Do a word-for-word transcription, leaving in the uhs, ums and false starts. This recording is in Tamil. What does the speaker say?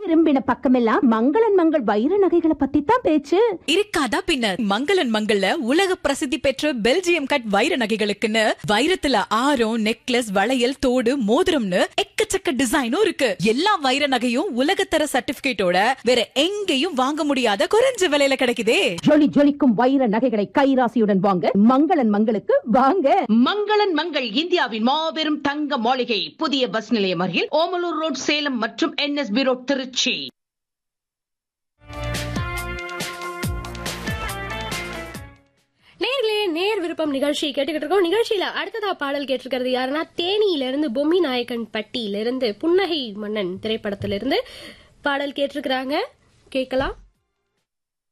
திரும்பின பக்கமெல்லாம் மங்களன் மங்கள் வைர நகைகளை பத்தி தான் பேச்சு. இருக்காதா பின்னர், மங்களன் மங்கள்ல உலக பிரசித்தி பெற்ற பெல்ஜியம் கட் வைர நகைகளுக்குன்னு வைரத்துல ஆரம், நெக்லஸ், வளையல், தோடு, மோதிரம்னு எக்கச்சக்க டிசைனும் இருக்கு. எல்லா வைர நகையும் உலகத்தர சர்டிபிகேட்டோட வேற எங்கேயும் வாங்க முடியாத குறைஞ்ச விலையில கிடைக்குதே. ஜொலி ஜொலிக்கும் வைர நகைகளை கைராசியுடன் வாங்க மங்களன் மங்களுக்கு வாங்க. மங்களன் மங்கள் இந்தியாவின் மாபெரும் தங்க மாளிகை, புதிய பஸ் நிலையம் அருகில் ஓமலூர் ரோட், சேலம் மற்றும் என்எஸ்பி ரோட், திருச்சி. நேர்களே, நேர் விருப்பம் நிகழ்ச்சி கேட்டுக்கிட்டு இருக்கோம். நிகழ்ச்சியில அடுத்ததா பாடல் கேட்டிருக்கிறது யாருன்னா, தேனியிலிருந்து பொம்மி நாயக்கன் பட்டியிலிருந்து புன்னகை மன்னன் திரைப்படத்திலிருந்து பாடல் கேட்டிருக்கிறாங்க. கேட்கலாம்.